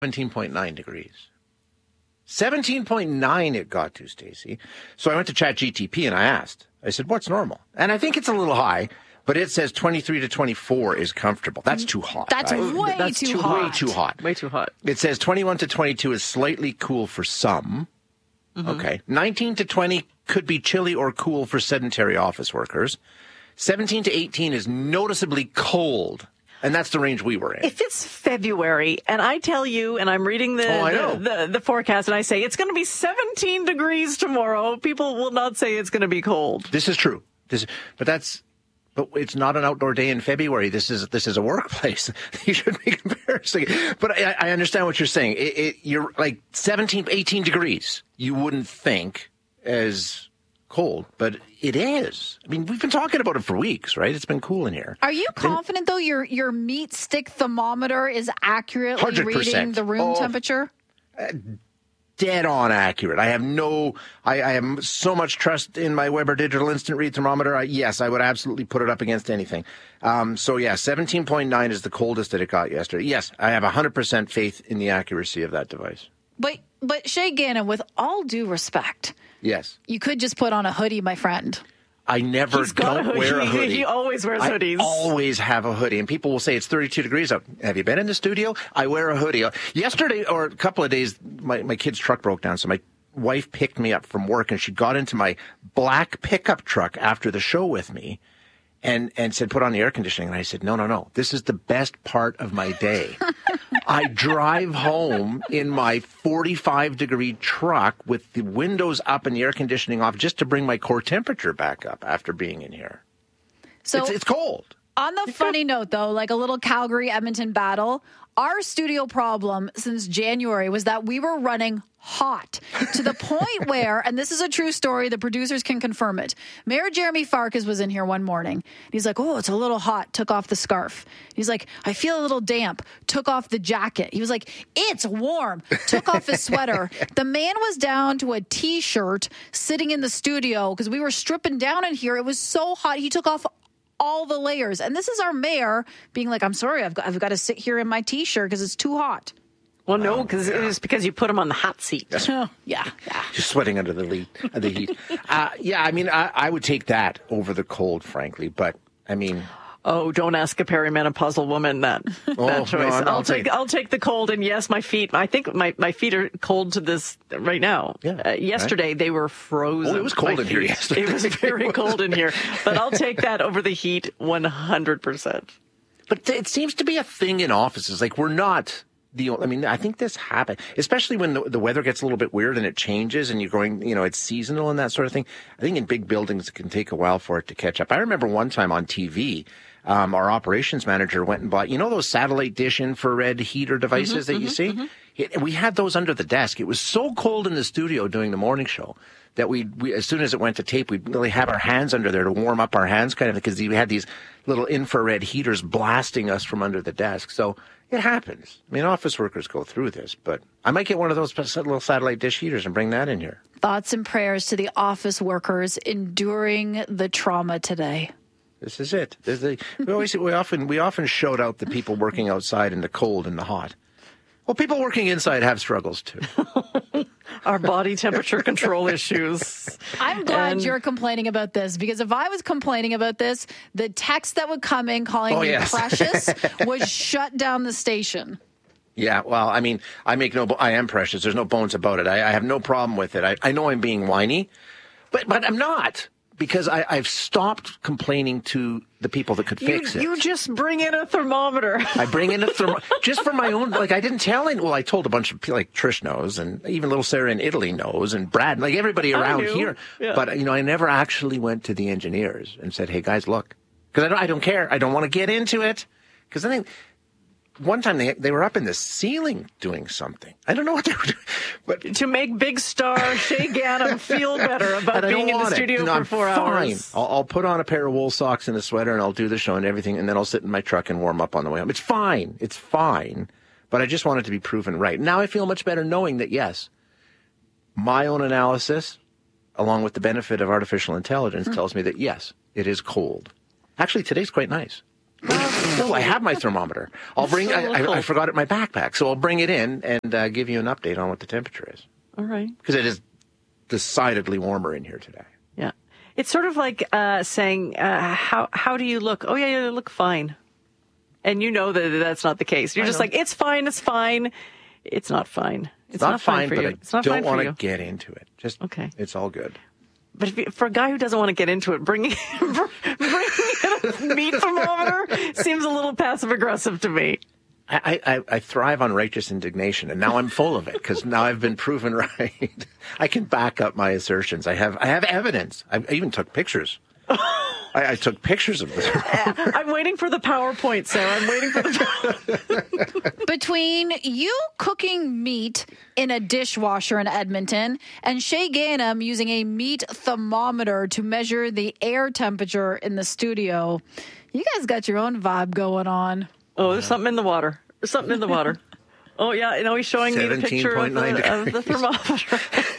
17.9 degrees. 17.9 it got to, Stacey. So I went to ChatGTP and I asked. I said, what's normal? And I think it's a little high, but it says 23 to 24 is comfortable. That's too hot. That's way too hot. Way too hot. Way too hot. It says 21 to 22 is slightly cool for some. Mm-hmm. Okay. 19 to 20 could be chilly or cool for sedentary office workers. 17 to 18 is noticeably cold. And that's the range we were in. If it's February and I tell you, and I'm reading the forecast, and I say it's going to be 17 degrees tomorrow, people will not say it's going to be cold. This is true. But it's not an outdoor day in February. This is a workplace. You shouldn't be comparing. But I understand what you're saying. You're like 17, 18 degrees. You wouldn't think as cold, but it is. I mean, we've been talking about it for weeks, right? It's been cool in here. Are you confident, though, your meat stick thermometer is accurately 100%. reading the room temperature? Dead on accurate. I have so much trust in my Weber Digital Instant Read Thermometer. Yes, I would absolutely put it up against anything. 17.9 is the coldest that it got yesterday. Yes, I have 100% faith in the accuracy of that device. But Shay Gannon, with all due respect, yes, you could just put on a hoodie, my friend. I never don't wear a hoodie. He always wears hoodies. I always have a hoodie. And people will say it's 32 degrees out. Have you been in the studio? I wear a hoodie. Yesterday, or a couple of days, my kid's truck broke down. So my wife picked me up from work, and she got into my black pickup truck after the show with me and said, put on the air conditioning. And I said, no. This is the best part of my day. I drive home in my 45-degree truck with the windows up and the air conditioning off just to bring my core temperature back up after being in here. So it's cold. On the funny note, though, like a little Calgary-Edmonton battle, our studio problem since January was that we were running hot to the point where, and this is a true story, the producers can confirm it. Mayor Jeremy Farkas was in here one morning. He's like, oh, it's a little hot, took off the scarf. He's like, I feel a little damp, took off the jacket. He was like, it's warm, took off his sweater. The man was down to a T-shirt sitting in the studio because we were stripping down in here. It was so hot. He took off all the layers. And this is our mayor being like, I'm sorry, I've got to sit here in my T-shirt because it's too hot. Well, no, because it's because you put him on the hot seat. Yeah. Just sweating under the heat. I mean, I would take that over the cold, frankly. But, I mean... Oh, don't ask a perimenopausal woman that choice. No, I'll take the cold, and yes, my feet. I think my feet are cold to this right now. Yeah, yesterday they were frozen. Oh, it was cold in here yesterday. It was very cold in here, but I'll take that over the heat 100%. But it seems to be a thing in offices. Like we're not. I think this happened, especially when the weather gets a little bit weird and it changes and you're going, it's seasonal and that sort of thing. I think in big buildings it can take a while for it to catch up. I remember one time on TV, our operations manager went and bought, those satellite dish infrared heater devices that you see? Mm-hmm. We had those under the desk. It was so cold in the studio doing the morning show that we as soon as it went to tape, we'd really have our hands under there to warm up our hands kind of because we had these little infrared heaters blasting us from under the desk. So it happens. I mean, office workers go through this, but I might get one of those little satellite dish heaters and bring that in here. Thoughts and prayers to the office workers enduring the trauma today. This is it. We often shout out the people working outside in the cold and the hot. Well, people working inside have struggles too. Our body temperature control issues. I'm glad you're complaining about this because if I was complaining about this, the text that would come in calling me precious would shut down the station. Yeah, well, I mean, I am precious. There's no bones about it. I have no problem with it. I know I'm being whiny, but I'm not. Because I've stopped complaining to the people that could fix it. You just bring in a thermometer. I bring in a thermometer just for my own. Like I didn't tell anyone. Well, I told a bunch of people, like Trish knows, and even little Sarah in Italy knows, and Brad, like everybody around here. Yeah. But I never actually went to the engineers and said, "Hey guys, look," because I don't care. I don't want to get into it because I think. One time they were up in the ceiling doing something. I don't know what they were doing. But to make Big Star Shay Gannon feel better about being in the studio for 4 hours. I'll put on a pair of wool socks and a sweater and I'll do the show and everything, and then I'll sit in my truck and warm up on the way home. It's fine. It's fine. But I just want it to be proven right. Now I feel much better knowing that, yes, my own analysis, along with the benefit of artificial intelligence, tells me that, yes, it is cold. Actually, today's quite nice. No, I have my thermometer. I'll bring. I forgot it in my backpack, so I'll bring it in and give you an update on what the temperature is. All right. Because it is decidedly warmer in here today. Yeah, it's sort of like saying, "How do you look?" Oh yeah, you look fine, and you know that that's not the case. You're just like, "It's fine, it's fine." It's not fine. It's not fine for you. But I don't want to get into it. Just okay. It's all good. But for a guy who doesn't want to get into it, bringing a meat thermometer seems a little passive-aggressive to me. I thrive on righteous indignation, and now I'm full of it because now I've been proven right. I can back up my assertions. I have evidence. I even took pictures. I took pictures of this. I'm waiting for the PowerPoint, Sarah. I'm waiting for the Between you cooking meat in a dishwasher in Edmonton and Shay Ganem using a meat thermometer to measure the air temperature in the studio, you guys got your own vibe going on. Oh, there's something in the water. There's something in the water. Oh, yeah. You know, he's showing me the picture of the thermometer.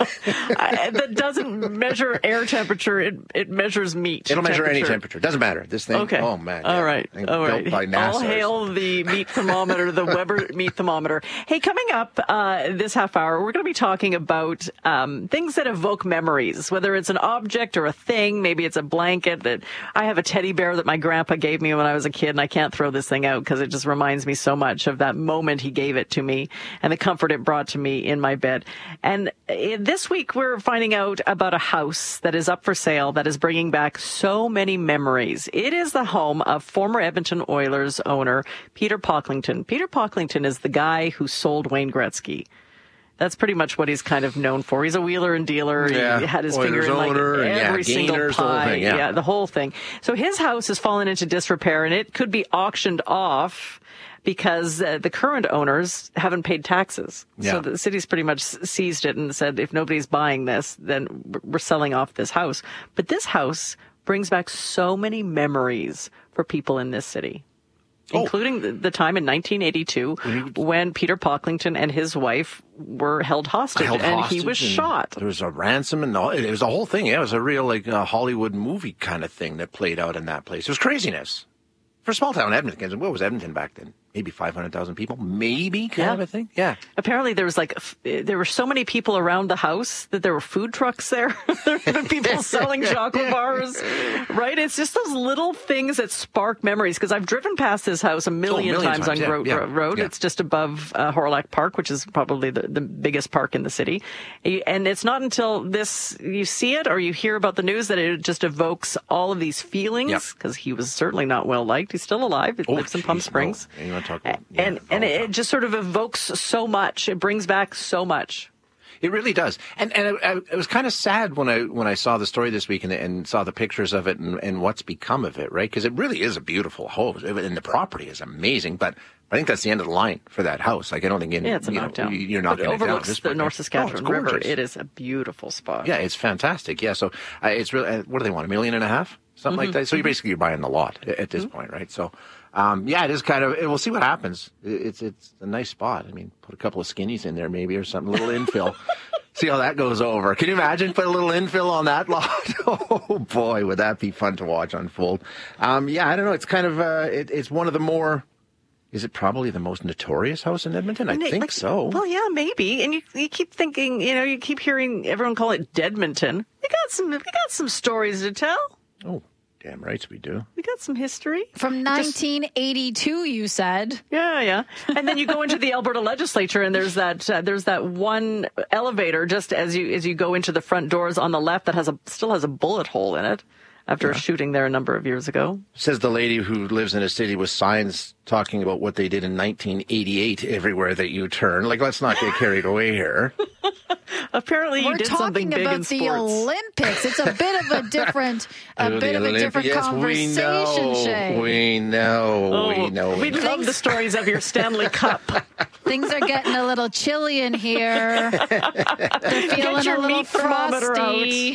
That doesn't measure air temperature. It measures meat. It'll measure any temperature. Doesn't matter. This thing. Okay. Oh, man. All right. All right. Built by NASA. All hail the meat thermometer, the Weber meat thermometer. Hey, coming up this half hour, we're going to be talking about things that evoke memories, whether it's an object or a thing. Maybe it's a blanket. That I have a teddy bear that my grandpa gave me when I was a kid, and I can't throw this thing out because it just reminds me so much of that moment he gave it to me and the comfort it brought to me in my bed. And this week we're finding out about a house that is up for sale that is bringing back so many memories. It is the home of former Edmonton Oilers owner Peter Pocklington. Peter Pocklington is the guy who sold Wayne Gretzky. That's pretty much what he's kind of known for. He's a wheeler and dealer. Yeah. He had his Oilers finger in like every single Gainers, pie. The whole thing, the whole thing. So his house has fallen into disrepair, and it could be auctioned off because the current owners haven't paid taxes. Yeah. So the city's pretty much seized it and said, if nobody's buying this, then we're selling off this house. But this house brings back so many memories for people in this city. Including the time in 1982 when Peter Pocklington and his wife were held hostage and he was shot. There was a ransom and it was a whole thing. Yeah, it was a real like Hollywood movie kind of thing that played out in that place. It was craziness. For a small town Edmonton, what was Edmonton back then? Maybe 500,000 people, maybe kind of a thing. Yeah. Apparently there were so many people around the house that there were food trucks there. There were people selling chocolate bars, right? It's just those little things that spark memories. Because I've driven past this house a million times on Grote Road. Yeah. It's just above Hawrelak Park, which is probably the biggest park in the city. And it's not until you see it or you hear about the news that it just evokes all of these feelings. Because he was certainly not well liked. He's still alive. He lives in Palm Springs. Talk about, and it just sort of evokes so much. It brings back so much. It really does. And it was kind of sad when I saw the story this week and saw the pictures of it and what's become of it, right? Because it really is a beautiful house, and the property is amazing. But I think that's the end of the line for that house. Like I don't think it's a knockdown. You're not going to overlooks the North Saskatchewan River. It is a beautiful spot. Yeah, it's fantastic. Yeah, so it's really what do they want? $1.5 million, something like that. So you're buying the lot at this point, right? So. It is kind of. We'll see what happens. It's a nice spot. I mean, put a couple of skinnies in there, maybe, or something. A little infill. See how that goes over. Can you imagine put a little infill on that lot? Oh boy, would that be fun to watch unfold. I don't know. It's kind of. It's one of the more. Is it probably the most notorious house in Edmonton? I think so. Well, yeah, maybe. And you keep thinking. You keep hearing everyone call it Deadmonton. We got some stories to tell. Oh. Damn rights we do. We got some history. From 1982, you said. Yeah. And then you go into the Alberta legislature and there's that one elevator just as you go into the front doors on the left that still has a bullet hole in it after a shooting there a number of years ago. Says the lady who lives in a city with signs talking about what they did in 1988 everywhere that you turn. Like, let's not get carried away here. Apparently you did something big in sports. We're talking about the Olympics. It's a bit of a different conversation, Shay. We know. We love the stories of your Stanley Cup. Things are getting a little chilly in here. They're feeling a little frosty.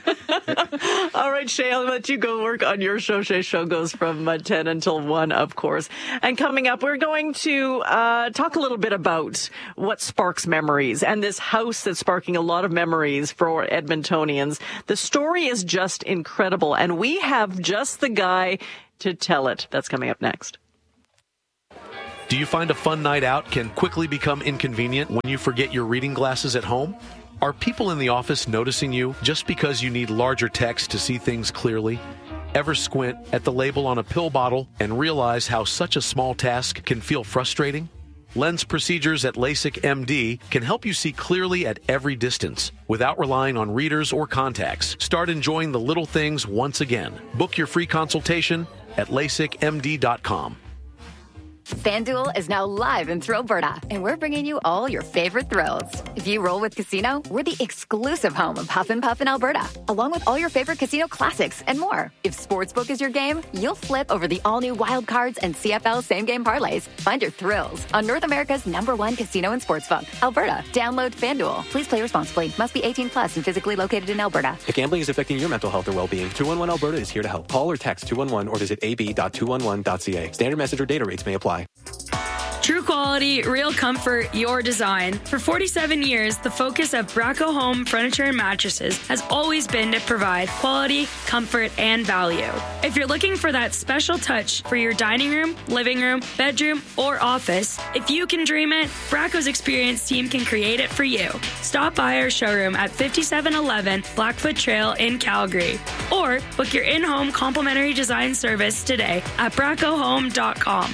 All right, Shay, I'll let you go work on your show. Shay's show goes from 10 until 1, of course. And coming up, we're going to talk a little bit about what sparks memories and this house that sparks sparking a lot of memories for Edmontonians. The story is just incredible, and we have just the guy to tell it. That's coming up next. Do you find a fun night out can quickly become inconvenient when you forget your reading glasses at home? Are people in the office noticing you just because you need larger text to see things clearly? Ever squint at the label on a pill bottle and realize how such a small task can feel frustrating? Lens procedures at LASIK MD can help you see clearly at every distance without relying on readers or contacts. Start enjoying the little things once again. Book your free consultation at LASIKMD.com. FanDuel is now live in Thrillberta, and we're bringing you all your favorite thrills. If you roll with Casino, we're the exclusive home of Huff and Puff in Alberta, along with all your favorite casino classics and more. If Sportsbook is your game, you'll flip over the all-new Wild Cards and CFL same-game parlays. Find your thrills on North America's #1 casino and sportsbook, Alberta. Download FanDuel. Please play responsibly. Must be 18 plus and physically located in Alberta. If gambling is affecting your mental health or well-being, 211 Alberta is here to help. Call or text 211 or visit ab.211.ca. Standard message or data rates may apply. True quality, real comfort, your design. For 47 years, the focus of Braco Home Furniture and Mattresses has always been to provide quality, comfort, and value. If you're looking for that special touch for your dining room, living room, bedroom, or office, if you can dream it, Braco's experienced team can create it for you. Stop by our showroom at 5711 Blackfoot Trail in Calgary, or book your in-home complimentary design service today at bracohome.com.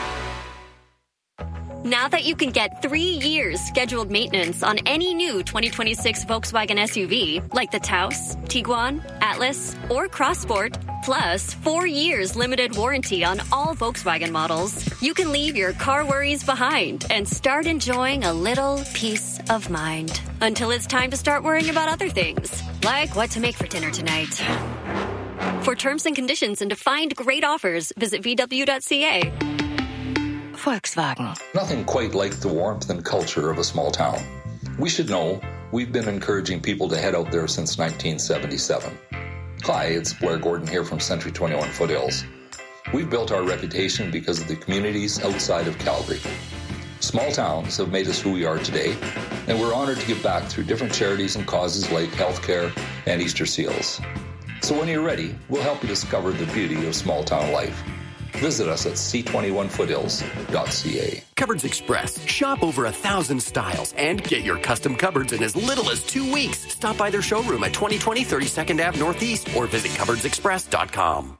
Now that you can get 3 years scheduled maintenance on any new 2026 Volkswagen SUV, like the Taos, Tiguan, Atlas, or Crossport, plus 4 years limited warranty on all Volkswagen models, you can leave your car worries behind and start enjoying a little peace of mind. Until it's time to start worrying about other things, like what to make for dinner tonight. For terms and conditions and to find great offers, visit VW.ca. Volkswagen. Nothing quite like the warmth and culture of a small town. We should know we've been encouraging people to head out there since 1977. Hi, it's Blair Gordon here from Century 21 Foothills. We've built our reputation because of the communities outside of Calgary. Small towns have made us who we are today, and we're honored to give back through different charities and causes like healthcare and Easter seals. So when you're ready, we'll help you discover the beauty of small town life. Visit us at c21foothills.ca. Cupboards Express. Shop over 1,000 styles and get your custom cupboards in as little as 2 weeks. Stop by their showroom at 2020 32nd Ave Northeast or visit cupboardsexpress.com.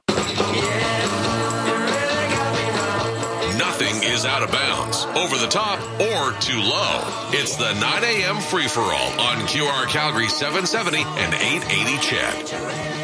Nothing is out of bounds, over the top, or too low. It's the 9 a.m. free-for-all on QR Calgary 770 and 880 CHED.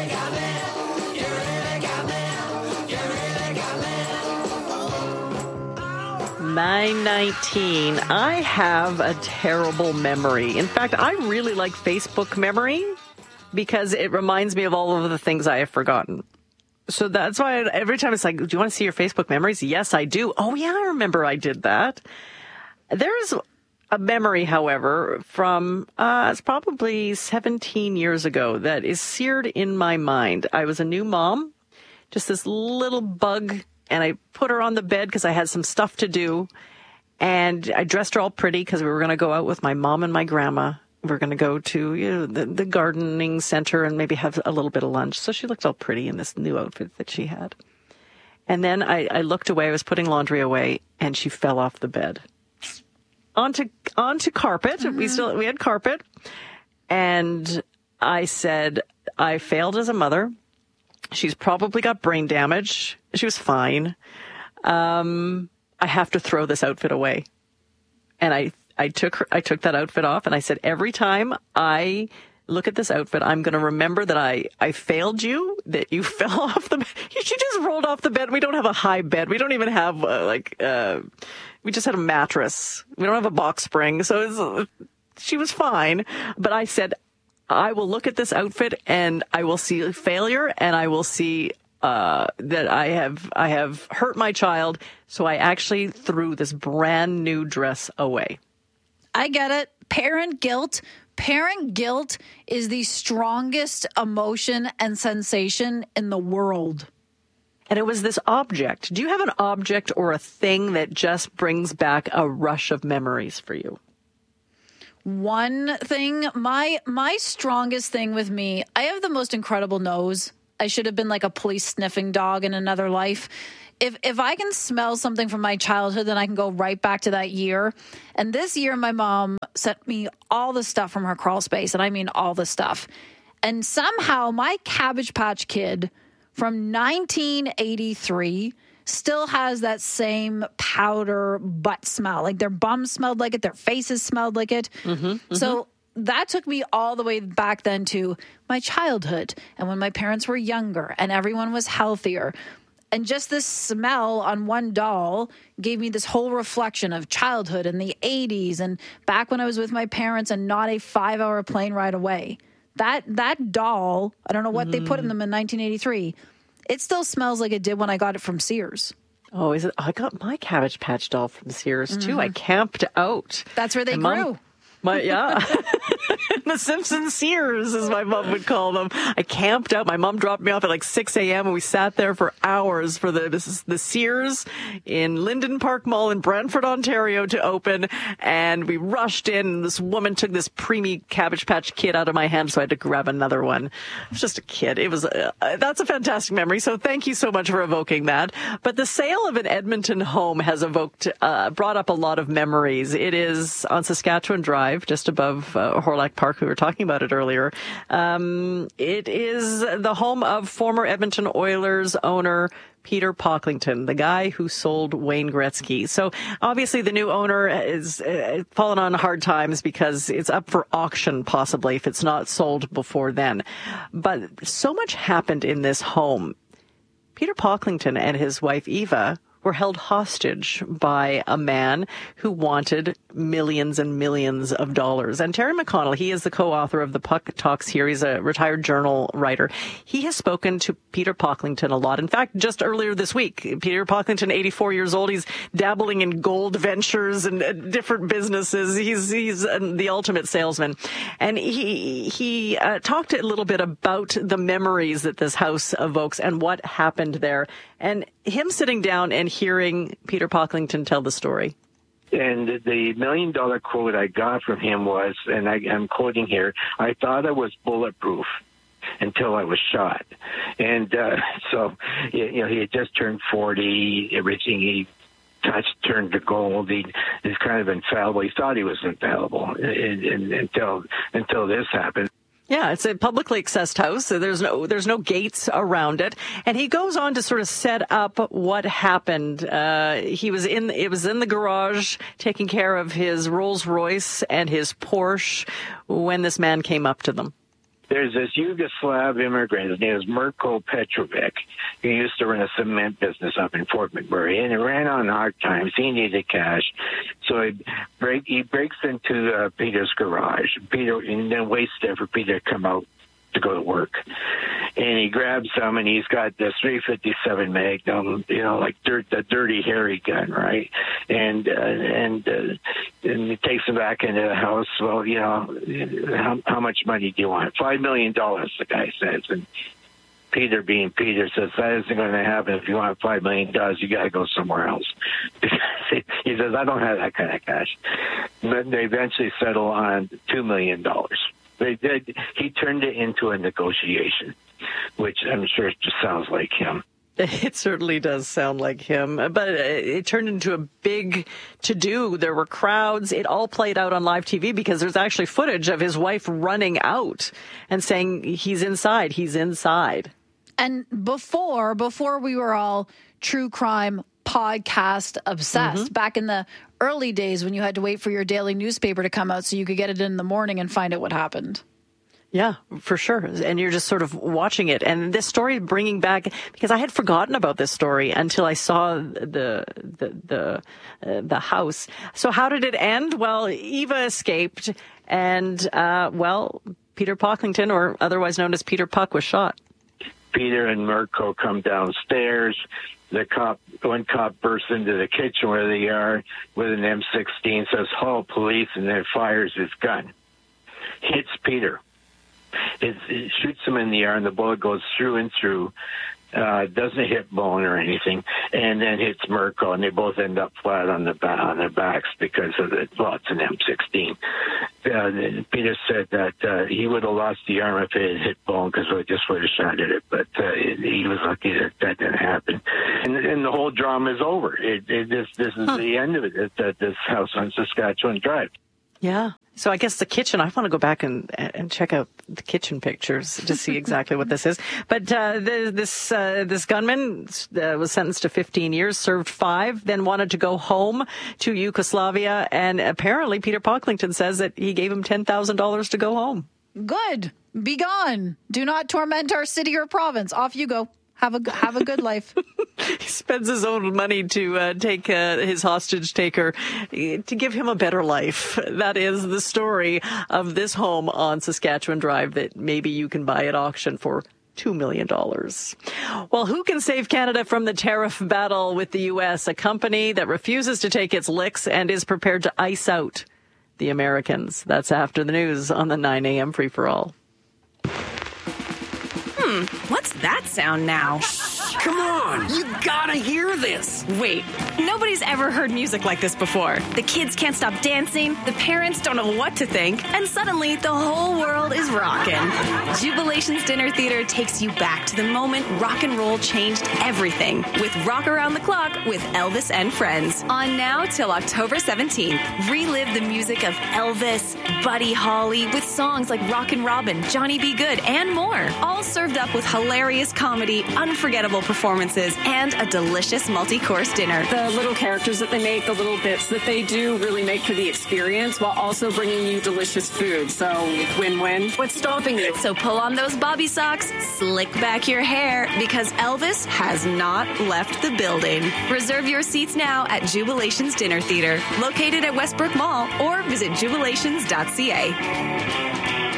9:19. I have a terrible memory. In fact, I really like Facebook memory because it reminds me of all of the things I have forgotten. So that's why every time it's like, do you want to see your Facebook memories? Yes, I do. Oh, yeah, I remember I did that. There's a memory, however, from it's probably 17 years ago that is seared in my mind. I was a new mom, just this little bug, and I put her on the bed because I had some stuff to do. And I dressed her all pretty because we were going to go out with my mom and my grandma. We're going to go to the gardening center and maybe have a little bit of lunch. So she looked all pretty in this new outfit that she had. And then I looked away. I was putting laundry away, and she fell off the bed onto carpet. Mm-hmm. We had carpet, and I said, I failed as a mother. She's probably got brain damage. She was fine. I have to throw this outfit away. And I took that outfit off, and I said, every time I look at this outfit, I'm going to remember that I failed you, that you fell off the bed. She just rolled off the bed. We don't have a high bed. We don't even have we just had a mattress. We don't have a box spring. So she was fine. But I said, I will look at this outfit and I will see failure, and I will see that I have hurt my child. So I actually threw this brand new dress away. I get it. Parent guilt. Parent guilt is the strongest emotion and sensation in the world. And it was this object. Do you have an object or a thing that just brings back a rush of memories for you? one thing. My strongest thing with me, I have the most incredible nose. I should have been like a police sniffing dog in another life. If I can smell something from my childhood, then I can go right back to that year. And this year, my mom sent me all the stuff from her crawl space, and I mean all the stuff. And somehow my Cabbage Patch Kid from 1983 still has that same powder butt smell. Like their bums smelled like it, their faces smelled like it. So that took me all the way back then to my childhood and when my parents were younger and everyone was healthier. And just this smell on one doll gave me this whole reflection of childhood in the 80s and back when I was with my parents and not a 5-hour plane ride away. That doll, I don't know what they put in them in 1983. It still smells like it did when I got it from Sears. Oh, is it? I got my Cabbage Patch doll from Sears, too. I camped out. That's where they grew. The Simpson Sears, as my mom would call them. I camped out. My mom dropped me off at like 6 a.m. and we sat there for hours for the Sears in Linden Park Mall in Brantford, Ontario to open. And we rushed in and this woman took this preemie Cabbage Patch Kid out of my hand, so I had to grab another one. I was just a kid. It was that's a fantastic memory. So thank you so much for evoking that. But the sale of an Edmonton home has brought up a lot of memories. It is on Saskatchewan Drive, just above Horlack Park. We were talking about it earlier. It is the home of former Edmonton Oilers owner Peter Pocklington, the guy who sold Wayne Gretzky. So obviously the new owner is fallen on hard times because it's up for auction possibly if it's not sold before then. But so much happened in this home. Peter Pocklington and his wife Eva were held hostage by a man who wanted millions and millions of dollars. And Terry McConnell, he is the co-author of the Puck Talks here. He's a retired journal writer. He has spoken to Peter Pocklington a lot. In fact, just earlier this week, Peter Pocklington, 84 years old, he's dabbling in gold ventures and different businesses. He's the ultimate salesman. And he talked a little bit about the memories that this house evokes and what happened there. And him sitting down and hearing Peter Pocklington tell the story. And the $1 million quote I got from him was, and I'm quoting here, I thought I was bulletproof until I was shot. And so, he had just turned 40, everything he touched turned to gold. He's kind of infallible. He thought he was infallible until this happened. Yeah, it's a publicly accessed house. So there's no gates around it. And he goes on to sort of set up what happened. It was in the garage taking care of his Rolls Royce and his Porsche when this man came up to them. There's this Yugoslav immigrant. His name is Mirko Petrovic. He used to run a cement business up in Fort McMurray, and he ran on hard times. He needed cash, so he breaks into Peter's garage. And then waits there for Peter to come out to go to work. And he grabs some, and he's got this .357 Magnum, like the dirty hairy gun, right? And he takes him back into the house. Well, how much money do you want? $5 million, the guy says. And Peter, being Peter, says, that isn't going to happen. If you want $5 million, you got to go somewhere else. He says, I don't have that kind of cash. But they eventually settle on $2 million. They did. He turned it into a negotiation, which I'm sure just sounds like him. It certainly does sound like him, but it turned into a big to-do. There were crowds. It all played out on live TV because there's actually footage of his wife running out and saying, he's inside, he's inside. And before we were all true crime podcast obsessed, back in the early days when you had to wait for your daily newspaper to come out so you could get it in the morning and find out what happened. Yeah, for sure. And you're just sort of watching it. And this story bringing back, because I had forgotten about this story until I saw the house. So how did it end? Well, Eva escaped and, Peter Pocklington, or otherwise known as Peter Puck, was shot. Peter and Mirko come downstairs. One cop bursts into the kitchen where they are with an M16, says, "Call police," and then fires his gun. Hits Peter. It shoots him in the arm. The bullet goes through and through. Doesn't hit bone or anything, and then hits Mirko, and they both end up flat on their backs because of it's an M16. Peter said that he would have lost the arm if it had hit bone because I just would have shot at it. But he was lucky that didn't happen. And the whole drama is over. This is the end of it at this house on Saskatchewan Drive. Yeah. So I guess the kitchen, I want to go back and check out the kitchen pictures to see exactly what this is. But this gunman was sentenced to 15 years, served 5, then wanted to go home to Yugoslavia. And apparently Peter Pocklington says that he gave him $10,000 to go home. Good. Be gone. Do not torment our city or province. Off you go. Have a good life. He spends his own money to take his hostage taker to give him a better life. That is the story of this home on Saskatchewan Drive that maybe you can buy at auction for $2 million. Well, who can save Canada from the tariff battle with the U.S.? A company that refuses to take its licks and is prepared to ice out the Americans. That's after the news on the 9 a.m. Free-for-All. What's that sound now? Come on, you gotta hear this. Wait, nobody's ever heard music like this before. The kids can't stop dancing, the parents don't know what to think, and suddenly the whole world is rocking. Jubilations Dinner Theater takes you back to the moment rock and roll changed everything with Rock Around the Clock with Elvis and Friends. On now till October 17th. Relive the music of Elvis, Buddy Holly with songs like Rockin' Robin, Johnny B. Good, and more. All served up with hilarious comedy, unforgettable performances, and a delicious multi-course dinner. The little characters that they make, the little bits that they do really make for the experience while also bringing you delicious food. So win-win. What's stopping you? So pull on those bobby socks, slick back your hair, because Elvis has not left the building. Reserve your seats now at Jubilations Dinner Theater, located at Westbrook Mall, or visit jubilations.ca.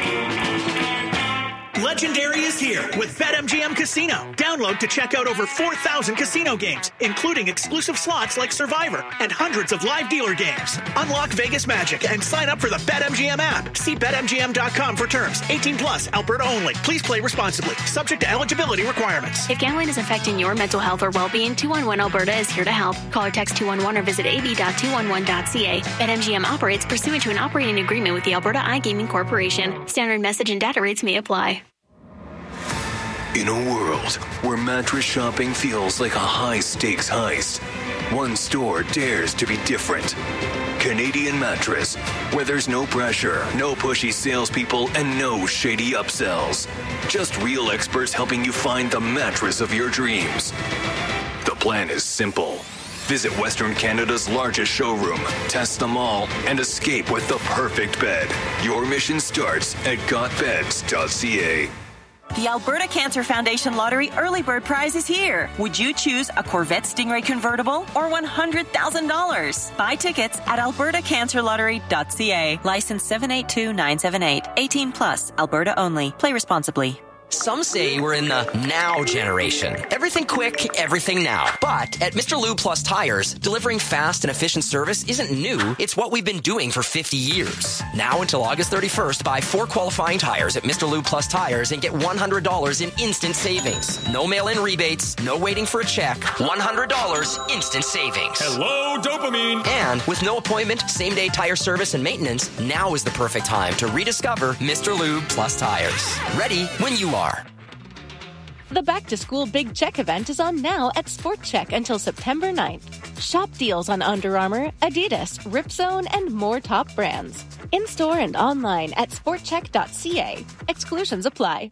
Legendary is here with BetMGM Casino. Download to check out over 4,000 casino games, including exclusive slots like Survivor and hundreds of live dealer games. Unlock Vegas magic and sign up for the BetMGM app. See BetMGM.com for terms. 18 plus, Alberta only. Please play responsibly. Subject to eligibility requirements. If gambling is affecting your mental health or well-being, 211 Alberta is here to help. Call or text 211 or visit ab.211.ca. BetMGM operates pursuant to an operating agreement with the Alberta iGaming Corporation. Standard message and data rates may apply. In a world where mattress shopping feels like a high-stakes heist, one store dares to be different. Canadian Mattress, where there's no pressure, no pushy salespeople, and no shady upsells. Just real experts helping you find the mattress of your dreams. The plan is simple. Visit Western Canada's largest showroom, test them all, and escape with the perfect bed. Your mission starts at gotbeds.ca. The Alberta Cancer Foundation Lottery Early Bird Prize is here. Would you choose a Corvette Stingray convertible or $100,000? Buy tickets at albertacancerlottery.ca. License 782978. 18 plus. Alberta only. Play responsibly. Some say we're in the now generation. Everything quick, everything now. But at Mr. Lube Plus Tires, delivering fast and efficient service isn't new. It's what we've been doing for 50 years. Now until August 31st, buy 4 qualifying tires at Mr. Lube Plus Tires and get $100 in instant savings. No mail-in rebates, no waiting for a check. $100 instant savings. Hello, dopamine. And with no appointment, same-day tire service and maintenance, now is the perfect time to rediscover Mr. Lube Plus Tires. Ready when you are. The Back to School Big Check event is on now at Sport Check until September 9th. Shop deals on Under Armour, Adidas, Ripzone, and more top brands. In-store and online at sportcheck.ca. Exclusions apply.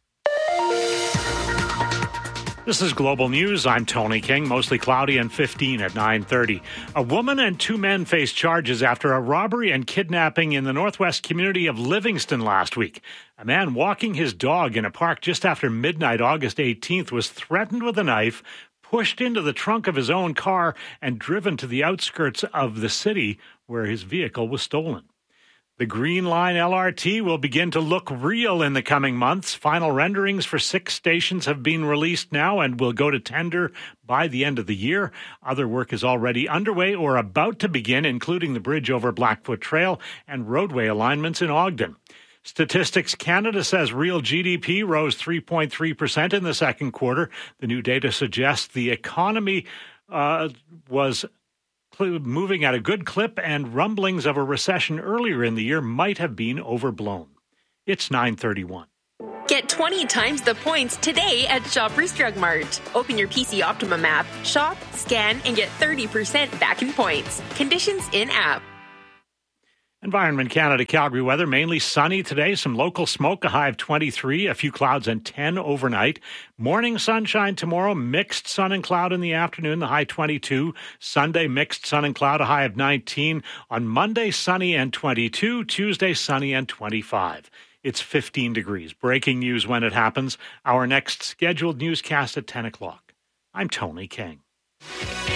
This is Global News. I'm Tony King. Mostly cloudy and 15 at 9:30. A woman and 2 men face charges after a robbery and kidnapping in the northwest community of Livingston last week. A man walking his dog in a park just after midnight, August 18th, was threatened with a knife, pushed into the trunk of his own car, and driven to the outskirts of the city where his vehicle was stolen. The Green Line LRT will begin to look real in the coming months. Final renderings for 6 stations have been released now and will go to tender by the end of the year. Other work is already underway or about to begin, including the bridge over Blackfoot Trail and roadway alignments in Ogden. Statistics Canada says real GDP rose 3.3% in the second quarter. The new data suggests the economy was moving at a good clip, and rumblings of a recession earlier in the year might have been overblown. It's 9:31. Get 20 times the points today at Shoppers Drug Mart. Open your PC Optimum app, shop, scan, and get 30% back in points. Conditions in-app. Environment Canada Calgary weather, mainly sunny today. Some local smoke, a high of 23, a few clouds and 10 overnight. Morning sunshine tomorrow, mixed sun and cloud in the afternoon, the high 22. Sunday, mixed sun and cloud, a high of 19. On Monday, sunny and 22. Tuesday, sunny and 25. It's 15 degrees. Breaking news when it happens. Our next scheduled newscast at 10 o'clock. I'm Tony King.